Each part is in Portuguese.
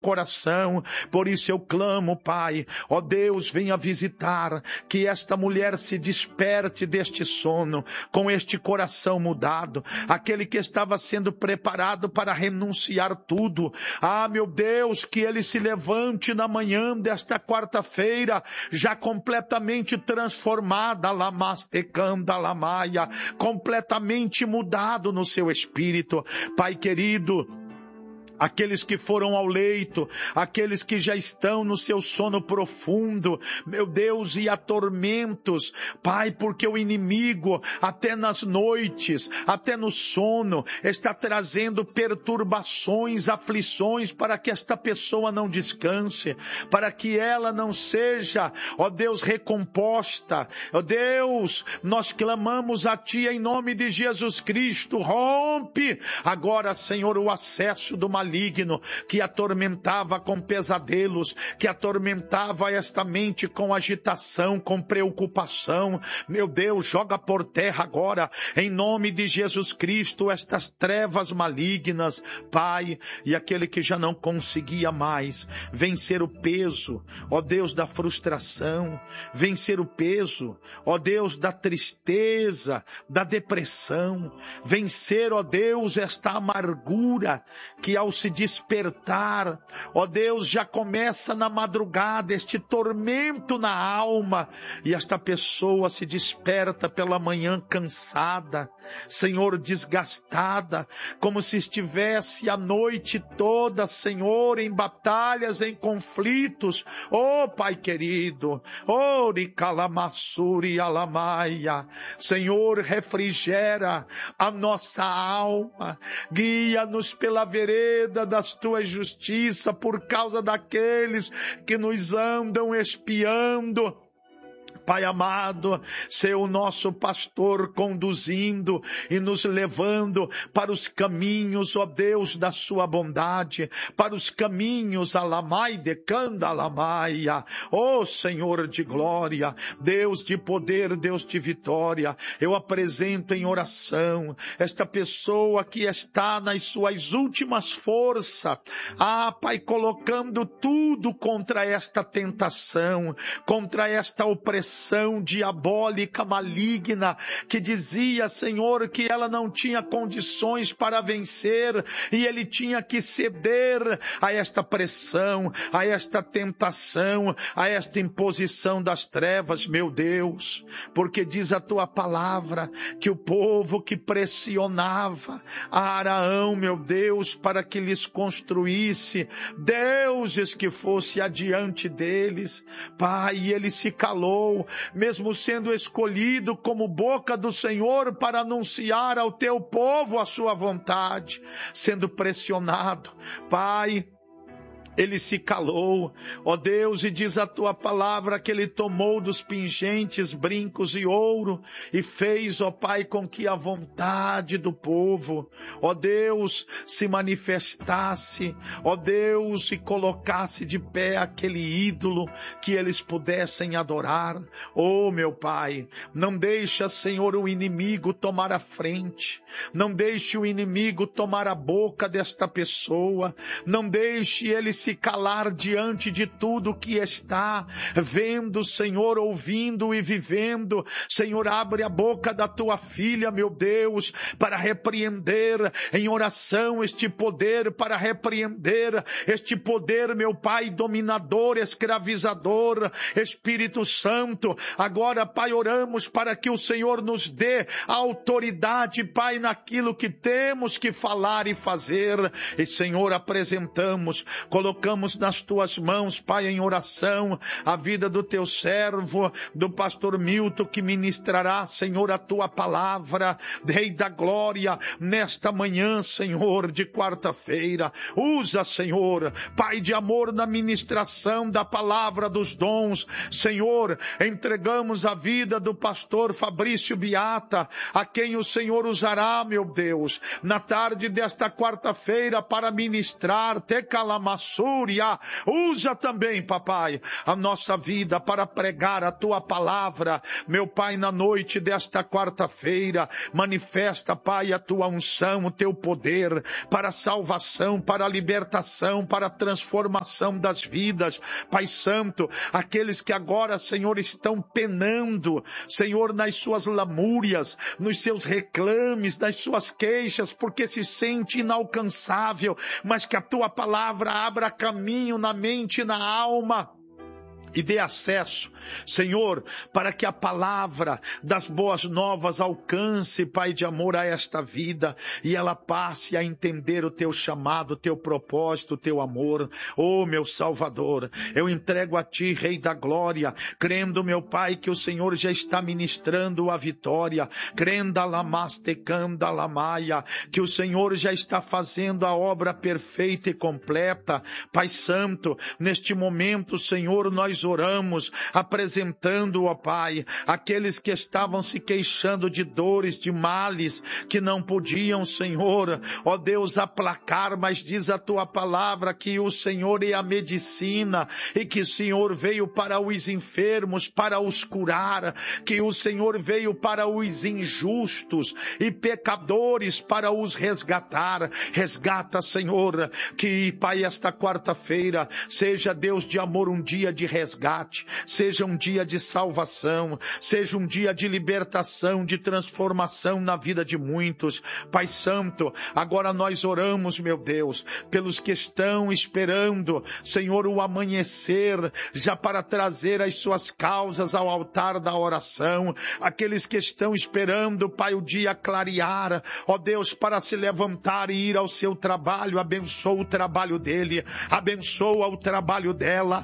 coração. Por isso eu clamo, Pai, ó Deus, venha visitar, que esta mulher se desperte deste sono, com este coração mudado, aquele que estava sendo preparado para renunciar tudo. Ah, meu Deus, que ele se levante na manhã desta quarta-feira, já completamente transformada, lamastecanda lamaia, completamente mudado no seu espírito. Pai querido, aqueles que foram ao leito, aqueles que já estão no seu sono profundo, meu Deus, e atormentos, Pai, porque o inimigo, até nas noites, até no sono, está trazendo perturbações, aflições, para que esta pessoa não descanse, para que ela não seja, ó Deus, recomposta. Ó Deus, nós clamamos a Ti em nome de Jesus Cristo, rompe agora, Senhor, o acesso do maligno, que atormentava com pesadelos, que atormentava esta mente com agitação, com preocupação. Meu Deus, joga por terra agora, em nome de Jesus Cristo, estas trevas malignas, Pai, e aquele que já não conseguia mais vencer o peso, ó Deus, da frustração, vencer o peso, ó Deus, da tristeza, da depressão, vencer, ó Deus, esta amargura que ao se despertar, ó Deus, já começa na madrugada este tormento na alma, e esta pessoa se desperta pela manhã cansada, Senhor, desgastada, como se estivesse a noite toda, Senhor, em batalhas, em conflitos. Oh, Pai querido, oh, Ricalamassuri Alamaia, Senhor, refrigera a nossa alma, guia-nos pela vereda das Tuas justiças, por causa daqueles que nos andam espiando. Pai amado, ser o nosso pastor conduzindo e nos levando para os caminhos, ó Deus, da sua bondade, para os caminhos, alamai decanda alamaia, ó Senhor de glória, Deus de poder, Deus de vitória. Eu apresento em oração esta pessoa que está nas suas últimas forças, Pai, colocando tudo contra esta tentação, contra esta opressão diabólica, maligna, que dizia, Senhor, que ela não tinha condições para vencer, e ele tinha que ceder a esta pressão, a esta tentação, a esta imposição das trevas, meu Deus, porque diz a Tua palavra, que o povo que pressionava a Araão, meu Deus, para que lhes construísse deuses que fosse adiante deles, Pai, e ele se calou, mesmo sendo escolhido como boca do Senhor para anunciar ao Teu povo a Sua vontade, sendo pressionado, Pai, ele se calou, ó Deus, e diz a Tua palavra que ele tomou dos pingentes brincos e ouro e fez, ó Pai, com que a vontade do povo, ó Deus, se manifestasse, ó Deus, e colocasse de pé aquele ídolo que eles pudessem adorar. Oh, meu Pai, não deixa, Senhor, o inimigo tomar a frente, não deixe o inimigo tomar a boca desta pessoa, não deixe ele se calar diante de tudo que está vendo, Senhor, ouvindo e vivendo. Senhor, abre a boca da Tua filha, meu Deus, para repreender em oração este poder, para repreender este poder, meu Pai, dominador, escravizador, Espírito Santo. Agora, Pai, oramos para que o Senhor nos dê a autoridade, Pai, naquilo que temos que falar e fazer. E, Senhor, apresentamos, colocamos nas Tuas mãos, Pai, em oração, a vida do Teu servo, do pastor Milton, que ministrará, Senhor, a Tua palavra, Rei da glória, nesta manhã, Senhor, de quarta-feira. Usa, Senhor, Pai de amor, na ministração da palavra dos dons. Senhor, entregamos a vida do pastor Fabrício Biata, a quem o Senhor usará, meu Deus, na tarde desta quarta-feira para ministrar, te calamaçou, Lamassúria. Usa também, papai, a nossa vida para pregar a tua palavra. Meu pai, na noite desta quarta-feira, manifesta, pai, a tua unção, o teu poder para a salvação, para a libertação, para a transformação das vidas. Pai Santo, aqueles que agora, Senhor, estão penando, Senhor, nas suas lamúrias, nos seus reclames, nas suas queixas, porque se sente inalcançável, mas que a tua palavra abra caminho na mente e na alma e dê acesso, Senhor, para que a palavra das boas novas alcance, Pai de amor, a esta vida e ela passe a entender o teu chamado, o teu propósito, o teu amor. Oh, meu Salvador, eu entrego a ti, Rei da Glória, crendo, meu Pai, que o Senhor já está ministrando a vitória, crendo alamastecanda lamaia, que o Senhor já está fazendo a obra perfeita e completa. Pai Santo, neste momento, Senhor, nós oramos, apresentando, ó Pai, aqueles que estavam se queixando de dores, de males, que não podiam, Senhor, ó Deus, aplacar, mas diz a tua palavra que o Senhor é a medicina e que o Senhor veio para os enfermos, para os curar, que o Senhor veio para os injustos e pecadores para os resgatar. Resgata, Senhor, que, Pai, esta quarta-feira seja, Deus de amor, um dia de resgate, seja um dia de salvação, seja um dia de libertação, de transformação na vida de muitos. Pai Santo, agora nós oramos, meu Deus, pelos que estão esperando, Senhor, o amanhecer, já para trazer as suas causas ao altar da oração, aqueles que estão esperando, Pai, o dia clarear, ó Deus, para se levantar e ir ao seu trabalho. Abençoa o trabalho dele, abençoa o trabalho dela.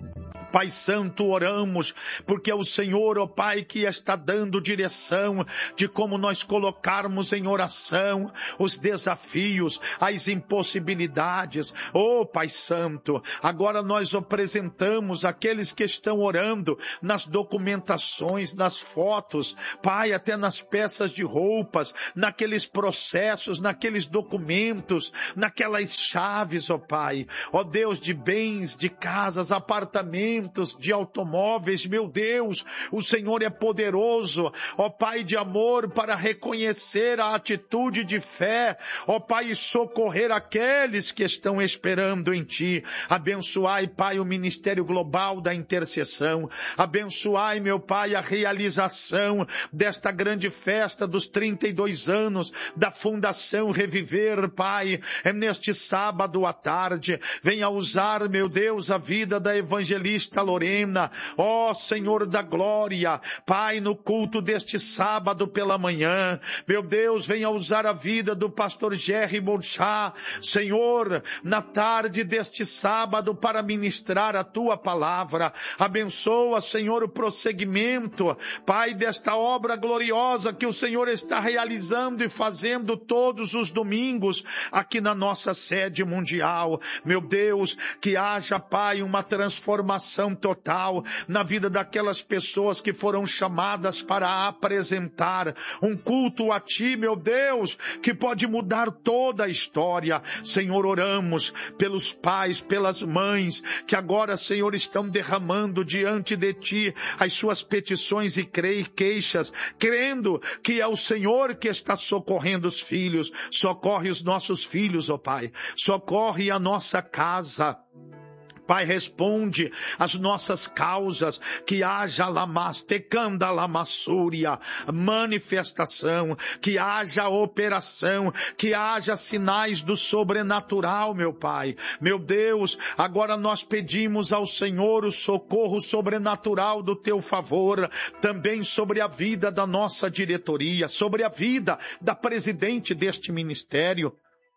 Pai Santo, oramos, porque é o Senhor, ó Pai, que está dando direção de como nós colocarmos em oração os desafios, as impossibilidades. Ó Pai Santo, agora nós apresentamos aqueles que estão orando nas documentações, nas fotos, Pai, até nas peças de roupas, naqueles processos, naqueles documentos, naquelas chaves, ó Pai, ó Deus, de bens, de casas, apartamentos, de automóveis. Meu Deus, o Senhor é poderoso, ó Pai de amor, para reconhecer a atitude de fé, ó Pai, e socorrer aqueles que estão esperando em Ti. Abençoai, Pai, o Ministério Global da Intercessão, abençoai, meu Pai, a realização desta grande festa dos 32 anos da Fundação Reviver, Pai, neste sábado à tarde. Venha usar, meu Deus, a vida da evangelista Lorena, ó Senhor da glória, Pai, no culto deste sábado pela manhã, meu Deus, venha usar a vida do pastor Jerry Monchá, Senhor, na tarde deste sábado para ministrar a tua palavra. Abençoa, Senhor, o prosseguimento, Pai, desta obra gloriosa que o Senhor está realizando e fazendo todos os domingos aqui na nossa sede mundial. Meu Deus, que haja, Pai, uma transformação total na vida daquelas pessoas que foram chamadas para apresentar um culto a Ti, meu Deus, que pode mudar toda a história. Senhor, oramos pelos pais, pelas mães, que agora, Senhor, estão derramando diante de Ti as suas petições e queixas, crendo que é o Senhor que está socorrendo os filhos. Socorre os nossos filhos, ó Pai, socorre a nossa casa. Pai, responde as nossas causas, que haja lamastecanda lamassúria, manifestação, que haja operação, que haja sinais do sobrenatural, meu Pai. Meu Deus, agora nós pedimos ao Senhor o socorro sobrenatural do Teu favor, também sobre a vida da nossa diretoria, sobre a vida da presidente deste ministério,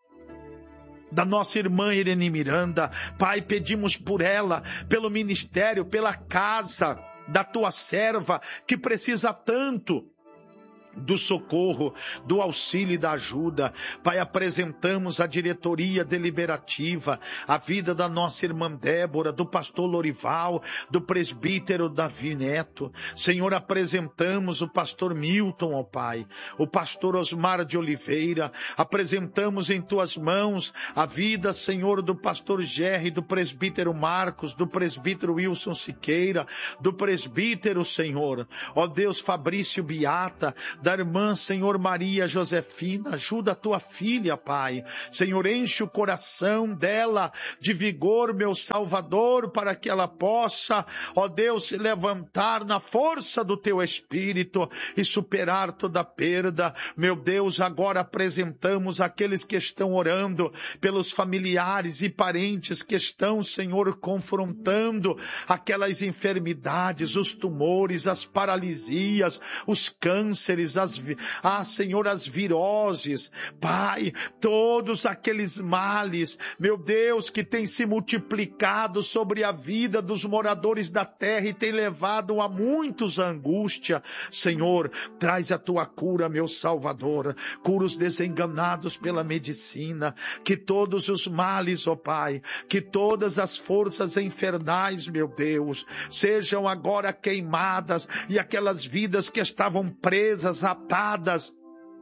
da nossa irmã Irene Miranda. Pai, pedimos por ela, pelo ministério, pela casa da Tua serva, que precisa tanto do socorro, do auxílio e da ajuda. Pai, apresentamos a diretoria deliberativa, a vida da nossa irmã Débora, do pastor Lorival, do presbítero Davi Neto. Senhor, apresentamos o pastor Milton, ó Pai, o pastor Osmar de Oliveira. Apresentamos em tuas mãos a vida, Senhor, do pastor Gerry, do presbítero Marcos, do presbítero Wilson Siqueira, do presbítero, Senhor, ó Deus, Fabrício Beata, da irmã, Senhor, Maria Josefina. Ajuda a tua filha, Pai. Senhor, enche o coração dela de vigor, meu Salvador, para que ela possa, ó Deus, se levantar na força do teu Espírito e superar toda perda. Meu Deus, agora apresentamos aqueles que estão orando pelos familiares e parentes que estão, Senhor, confrontando aquelas enfermidades, os tumores, as paralisias, os cânceres, Senhor, as viroses, Pai, todos aqueles males, meu Deus, que tem se multiplicado sobre a vida dos moradores da terra e tem levado a muitos à angústia. Senhor, traz a tua cura, meu Salvador, cura os desenganados pela medicina, que todos os males, ó Pai, que todas as forças infernais, meu Deus, sejam agora queimadas e aquelas vidas que estavam presas, atadas,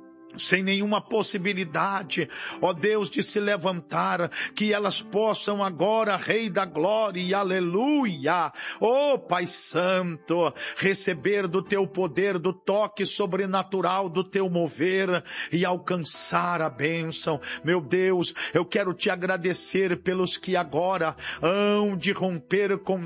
sem nenhuma possibilidade, ó Deus, de se levantar, que elas possam agora, Rei da Glória, aleluia, ó Pai Santo, receber do teu poder, do toque sobrenatural, do teu mover e alcançar a bênção. Meu Deus, eu quero te agradecer pelos que agora hão de romper com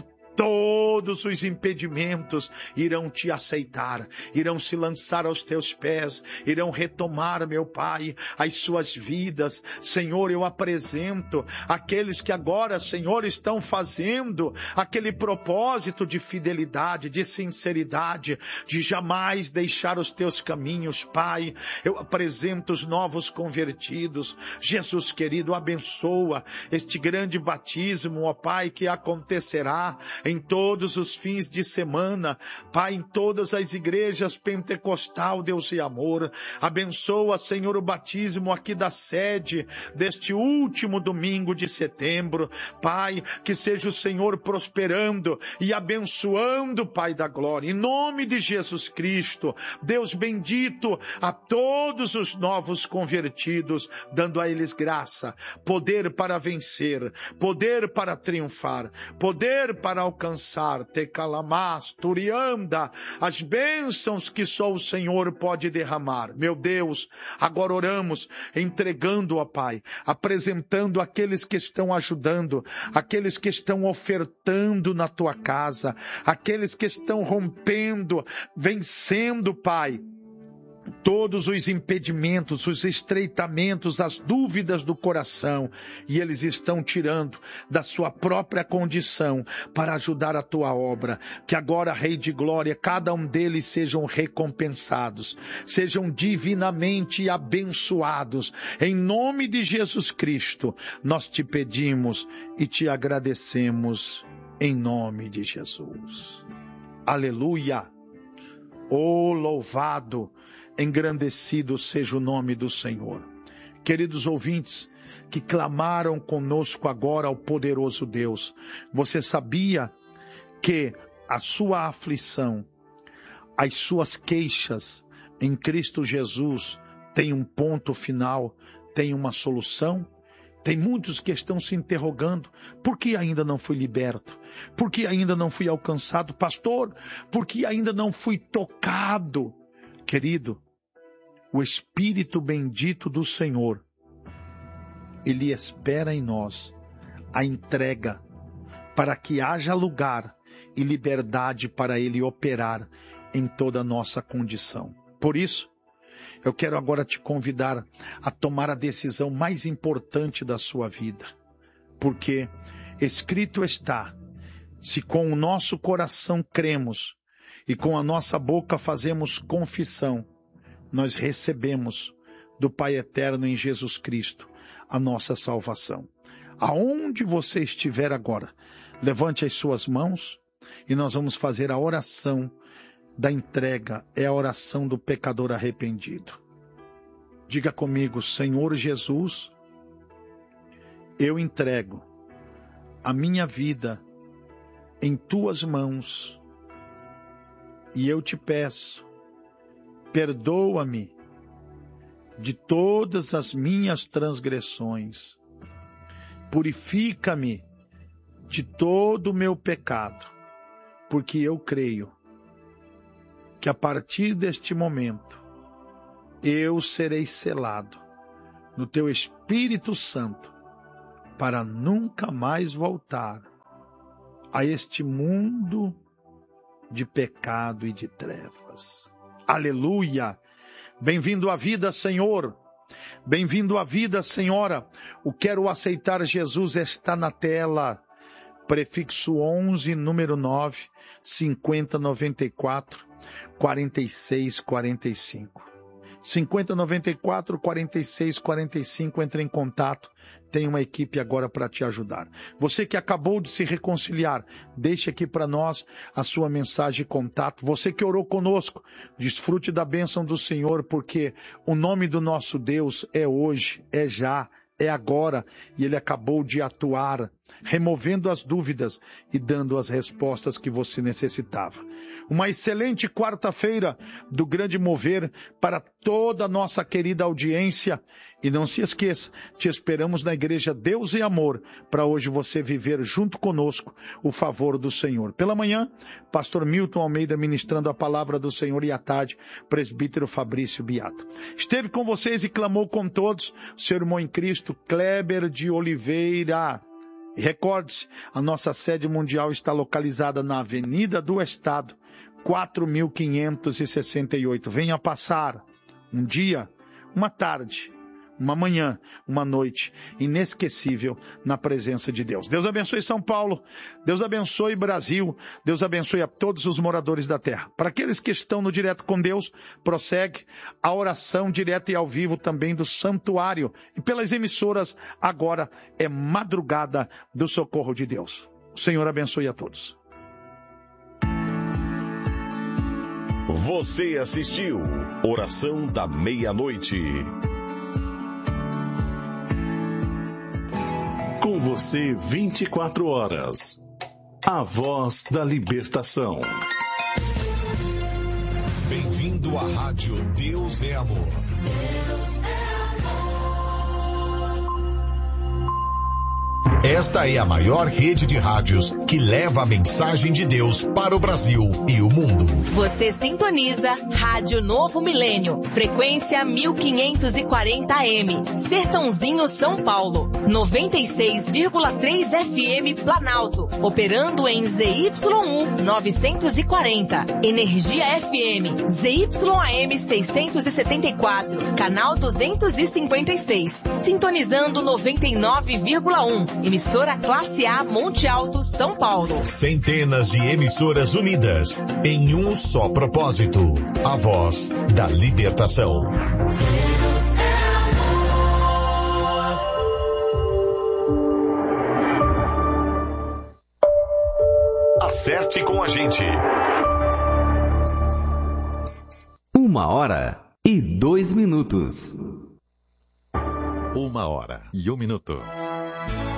todos os impedimentos, irão te aceitar, irão se lançar aos teus pés, irão retomar, meu Pai, as suas vidas. Senhor, eu apresento aqueles que agora, Senhor, estão fazendo aquele propósito de fidelidade, de sinceridade, de jamais deixar os teus caminhos, Pai. Eu apresento os novos convertidos. Jesus querido, abençoa este grande batismo, ó Pai, que acontecerá em todos os fins de semana, Pai, em todas as igrejas pentecostal, Deus e amor. Abençoa, Senhor, o batismo aqui da sede deste último domingo de setembro. Pai, que seja o Senhor prosperando e abençoando, Pai da glória, em nome de Jesus Cristo. Deus bendito a todos os novos convertidos, dando a eles graça, poder para vencer, poder para triunfar, poder para alcançar, Tecalamas, Turianda, as bênçãos que só o Senhor pode derramar. Meu Deus, agora oramos, entregando, ó Pai, apresentando aqueles que estão ajudando, aqueles que estão ofertando na tua casa, aqueles que estão rompendo, vencendo, Pai, todos os impedimentos, os estreitamentos, as dúvidas do coração, e eles estão tirando da sua própria condição para ajudar a tua obra. Que agora, Rei de Glória, cada um deles sejam recompensados, sejam divinamente abençoados. Em nome de Jesus Cristo, nós te pedimos e te agradecemos em nome de Jesus. Aleluia! Oh, louvado, engrandecido seja o nome do Senhor. Queridos ouvintes que clamaram conosco agora ao poderoso Deus, você sabia que a sua aflição, as suas queixas em Cristo Jesus tem um ponto final, tem uma solução? Tem muitos que estão se interrogando, por que ainda não fui liberto? Por que ainda não fui alcançado? Pastor, por que ainda não fui tocado? Querido, o Espírito bendito do Senhor, Ele espera em nós a entrega para que haja lugar e liberdade para Ele operar em toda a nossa condição. Por isso, eu quero agora te convidar a tomar a decisão mais importante da sua vida. Porque escrito está, se com o nosso coração cremos e com a nossa boca fazemos confissão, nós recebemos do Pai Eterno em Jesus Cristo a nossa salvação. Aonde você estiver agora, levante as suas mãos e nós vamos fazer a oração da entrega é a oração do pecador arrependido. Diga comigo: Senhor Jesus, eu entrego a minha vida em tuas mãos e eu te peço, perdoa-me de todas as minhas transgressões, purifica-me de todo o meu pecado, porque eu creio que a partir deste momento eu serei selado no teu Espírito Santo para nunca mais voltar a este mundo de pecado e de trevas. Aleluia! Bem-vindo à vida, Senhor. Bem-vindo à vida, Senhora. O Quero Aceitar Jesus está na tela. Prefixo 11, número 9, 5094, 4645. 5094, 4645, entre em contato. Tem uma equipe agora para te ajudar. Você que acabou de se reconciliar, deixe aqui para nós a sua mensagem de contato. Você que orou conosco, desfrute da bênção do Senhor, porque o nome do nosso Deus é hoje, é já, é agora, e Ele acabou de atuar, removendo as dúvidas e dando as respostas que você necessitava. Uma excelente quarta-feira do Grande Mover para toda a nossa querida audiência. E não se esqueça, te esperamos na Igreja Deus e Amor, para hoje você viver junto conosco o favor do Senhor. Pela manhã, pastor Milton Almeida ministrando a palavra do Senhor, e à tarde, presbítero Fabrício Beato. Esteve com vocês e clamou com todos, seu irmão em Cristo, Kleber de Oliveira. E recorde-se, a nossa sede mundial está localizada na Avenida do Estado, 4568. Venha passar um dia, uma tarde, uma manhã, uma noite inesquecível na presença de Deus. Deus abençoe São Paulo, Deus abençoe Brasil, Deus abençoe a todos os moradores da terra. Para aqueles que estão no Direto com Deus, prossegue a oração direta e ao vivo também do santuário. E pelas emissoras, agora é Madrugada do Socorro de Deus. O Senhor abençoe a todos. Você assistiu Oração da Meia-Noite. Com você 24 horas. A voz da libertação. Bem-vindo à Rádio Deus é Amor. Deus é amor. Esta é a maior rede de rádios que leva a mensagem de Deus para o Brasil e o mundo. Você sintoniza Rádio Novo Milênio, frequência 1540 AM, Sertãozinho, São Paulo, 96,3 FM Planalto, operando em ZYU 940, Energia FM, ZYAM 674, canal 256, sintonizando 99,1, emissora Classe A Monte Alto, São Paulo. Centenas de emissoras unidas em um só propósito, a voz da libertação. Deus é amor. Acerte com a gente. 1h02. 1h01.